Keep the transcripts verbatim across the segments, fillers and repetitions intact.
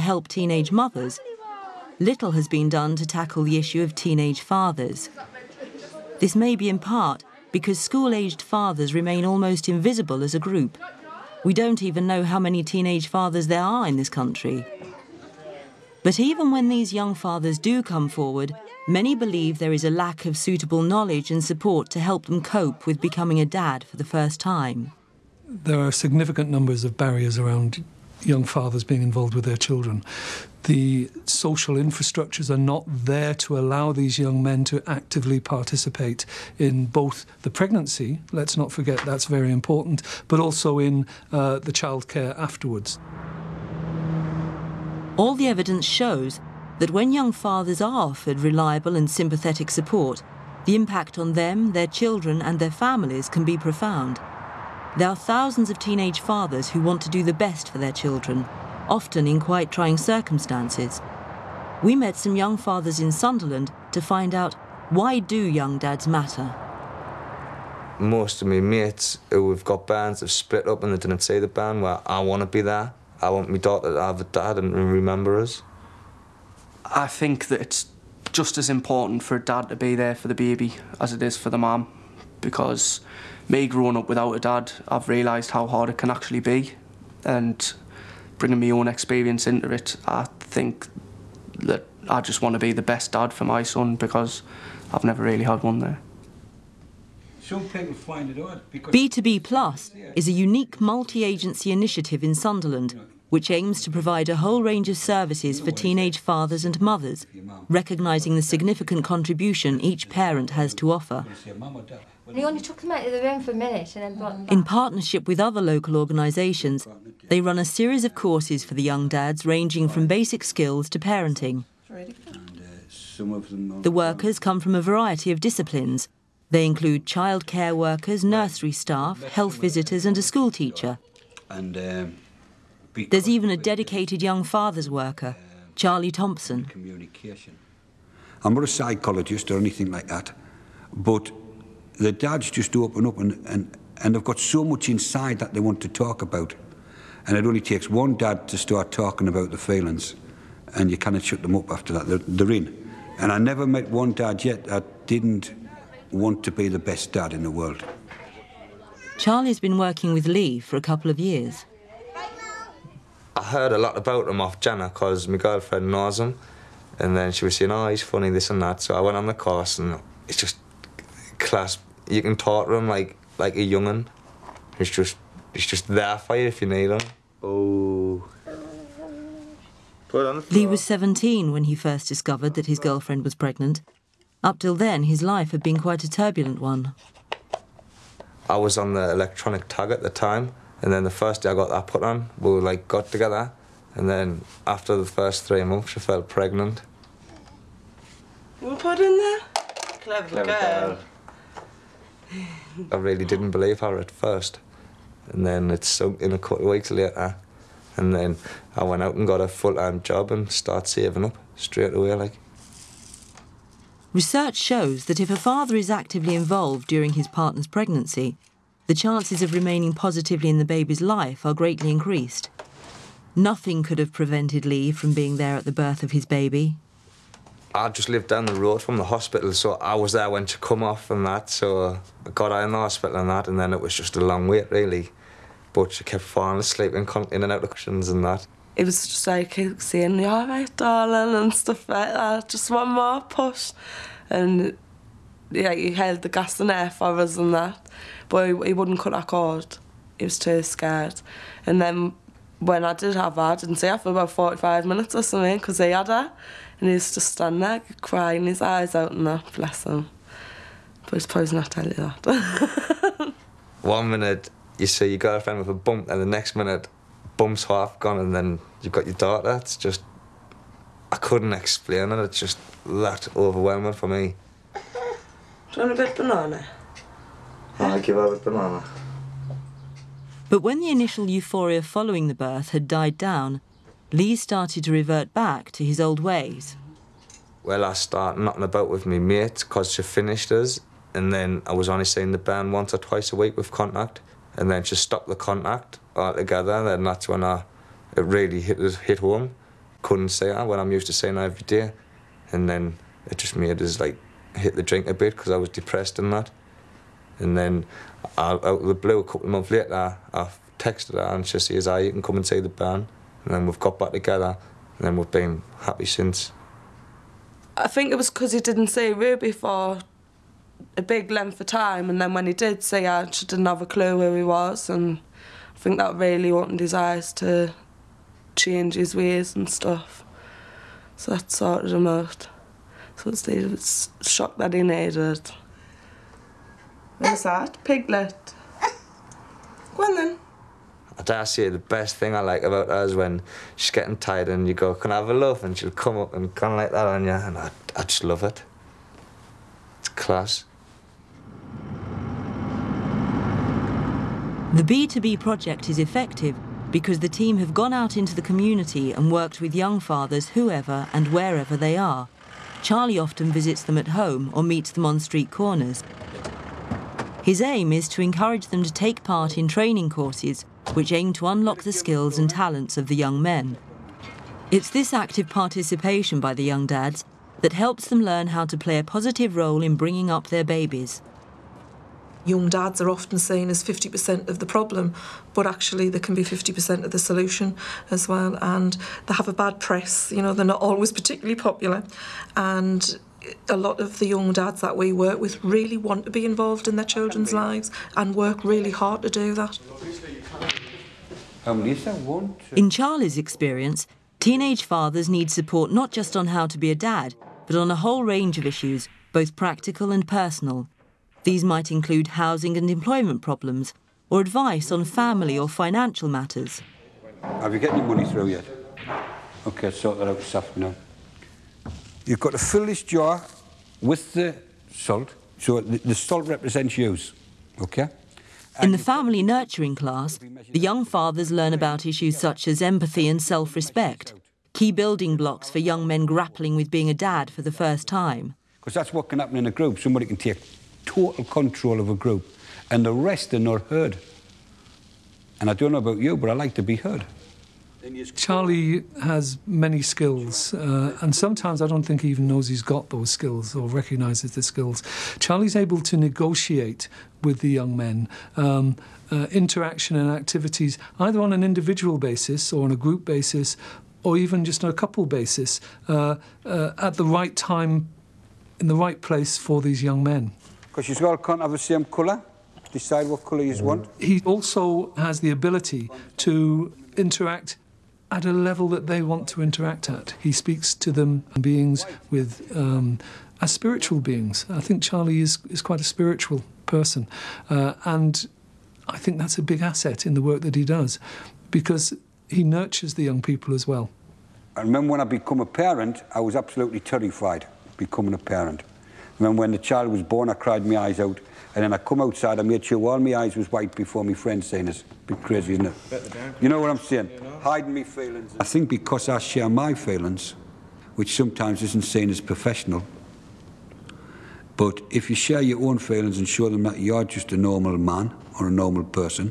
help teenage mothers, little has been done to tackle the issue of teenage fathers. This may be in part because school-aged fathers remain almost invisible as a group. We don't even know how many teenage fathers there are in this country. But even when these young fathers do come forward, many believe there is a lack of suitable knowledge and support to help them cope with becoming a dad for the first time. There are significant numbers of barriers around young fathers being involved with their children. The social infrastructures are not there to allow these young men to actively participate in both the pregnancy, let's not forget that's very important, but also in uh, the childcare afterwards. All the evidence shows that when young fathers are offered reliable and sympathetic support, the impact on them, their children and their families can be profound. There are thousands of teenage fathers who want to do the best for their children, often in quite trying circumstances. We met some young fathers in Sunderland to find out, why do young dads matter? Most of my mates who have got bands have split up and they didn't say the band where I want to be there. I want my daughter to have a dad and remember us. I think that it's just as important for a dad to be there for the baby as it is for the mum, because me growing up without a dad, I've realised how hard it can actually be, and bringing my own experience into it, I think that I just want to be the best dad for my son because I've never really had one there. Some people find it odd because B two B Plus is a unique multi-agency initiative in Sunderland which aims to provide a whole range of services for teenage fathers and mothers, recognising the significant contribution each parent has to offer. He only took them out of the room for a minute and then brought them back. In partnership with other local organisations, they run a series of courses for the young dads ranging from basic skills to parenting. The workers come from a variety of disciplines. They include childcare workers, nursery staff, health visitors and a school teacher. And um, there's even a dedicated young fathers worker, Charlie Thompson. Communication. I'm not a psychologist or anything like that, but the dads just open up and, and, and they've got so much inside that they want to talk about. And it only takes one dad to start talking about the feelings and you cannot shut them up after that. They're, they're in. And I never met one dad yet that didn't want to be the best dad in the world. Charlie's been working with Lee for a couple of years. I heard a lot about him off Jenna because my girlfriend knows him, and then she was saying, oh, he's funny, this and that. So I went on the course and it's just class. You can talk to him like like a young'un. He's just he's just there for you if you need him. Oh. Put on the floor. Lee was seventeen when he first discovered that his girlfriend was pregnant. Up till then, his life had been quite a turbulent one. I was on the electronic tag at the time, and then the first day I got that put on, we like got together, and then after the first three months, she felt pregnant. You were put in there? Clever, Clever girl. girl. I really didn't believe her at first, and then it sunk in a couple of weeks later, and then I went out and got a full-time job and started saving up straight away, like. Research shows that if a father is actively involved during his partner's pregnancy, the chances of remaining positively in the baby's life are greatly increased. Nothing could have prevented Lee from being there at the birth of his baby. I just lived down the road from the hospital, so I was there when she come off and that, so I got her in the hospital and that, and then it was just a long wait, really. But she kept falling asleep in, in and out of cushions and that. It was just like saying, "You all right, darling," and stuff like that. Just one more push. And yeah, he held the gas in there for us and that. But he, he wouldn't cut that cord. He was too scared. And then when I did have her, I didn't see her for about forty-five minutes or something, because he had her. And he was just standing there, crying his eyes out and that, bless him. But he's probably not telling you that. One minute you see your girlfriend with a bump, and the next minute, bump's half gone, and then you've got your daughter. It's just, I couldn't explain it. It's just that overwhelming for me. Do you want a bit of banana? I'll give her a banana. But when the initial euphoria following the birth had died down, Lee started to revert back to his old ways. Well, I started knocking about with my mates because she finished us, and then I was only seeing the band once or twice a week with contact, and then she stopped the contact altogether, and then that's when I, it really hit, hit home, couldn't see her when I'm used to seeing her every day. And then it just made us like hit the drink a bit because I was depressed and that. And then out of the blue, a couple of months later, I texted her and she says, "Ah, you can come and see the band." And then we've got back together, and then we've been happy since. I think it was because he didn't see Ruby for a big length of time, and then when he did see her, she didn't have a clue who he was, and I think that really opened his eyes to change his ways and stuff. So that sorted him out. So it's the shock that he needed. What's that? Piglet. Go on then. I dare say the best thing I like about her is when she's getting tired and you go, "Can I have a love?" And she'll come up and kind of like that on you, and I, I just love it. It's class. The B two B project is effective because the team have gone out into the community and worked with young fathers whoever and wherever they are. Charlie often visits them at home or meets them on street corners. His aim is to encourage them to take part in training courses which aim to unlock the skills and talents of the young men. It's this active participation by the young dads that helps them learn how to play a positive role in bringing up their babies. Young dads are often seen as fifty percent of the problem, but actually they can be fifty percent of the solution as well, and they have a bad press. You know, they're not always particularly popular, and a lot of the young dads that we work with really want to be involved in their children's lives and work really hard to do that. In Charlie's experience, teenage fathers need support not just on how to be a dad, but on a whole range of issues, both practical and personal. These might include housing and employment problems, or advice on family or financial matters. Have you got any money through yet? OK, sort that out this afternoon. You've got to fill this jar with the salt, so the, the salt represents you, OK? In the family nurturing class, the young fathers learn about issues such as empathy and self-respect, key building blocks for young men grappling with being a dad for the first time. Because that's what can happen in a group. Somebody can take total control of a group, and the rest are not heard. And I don't know about you, but I like to be heard. Charlie has many skills, uh, and sometimes I don't think he even knows he's got those skills or recognises the skills. Charlie's able to negotiate with the young men, um, uh, interaction and activities, either on an individual basis or on a group basis, or even just on a couple basis, uh, uh, at the right time, in the right place for these young men. Because you all can't have the same colour, decide what colour you want. He also has the ability to interact at a level that they want to interact at. He speaks to them beings with um, as spiritual beings. I think Charlie is, is quite a spiritual person, uh, and I think that's a big asset in the work that he does, because he nurtures the young people as well. I remember when I became a parent, I was absolutely terrified becoming a parent. I remember when the child was born, I cried my eyes out, and then I come outside, I made sure all my eyes was white before my friends saying it's a bit crazy, isn't it? You know what I'm saying? Hiding me feelings. I think because I share my feelings, which sometimes isn't seen as professional, but if you share your own feelings and show them that you're just a normal man or a normal person,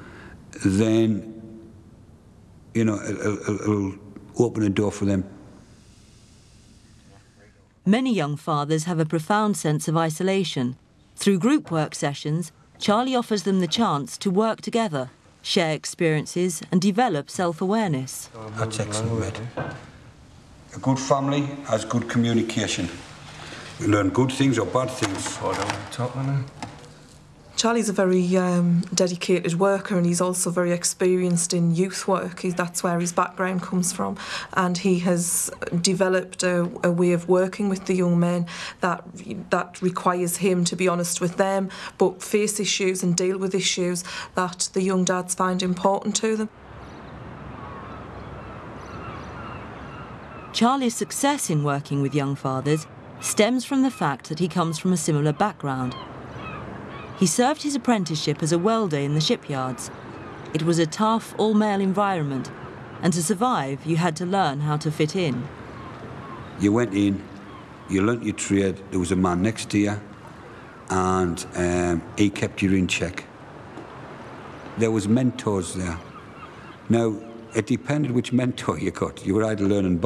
then, you know, it'll, it'll open a door for them. Many young fathers have a profound sense of isolation. Through group work sessions, Charlie offers them the chance to work together, share experiences and develop self-awareness. That's excellent, mate. A good family has good communication. We learn good things or bad things. Charlie's a very um, dedicated worker, and he's also very experienced in youth work. He, that's where his background comes from, and he has developed a, a way of working with the young men that that requires him to be honest with them, but face issues and deal with issues that the young dads find important to them. Charlie's success in working with young fathers stems from the fact that he comes from a similar background. He served his apprenticeship as a welder in the shipyards. It was a tough, all-male environment, and to survive, you had to learn how to fit in. You went in, you learnt your trade, there was a man next to you, and um, he kept you in check. There was mentors there. Now, it depended which mentor you got. You were either learning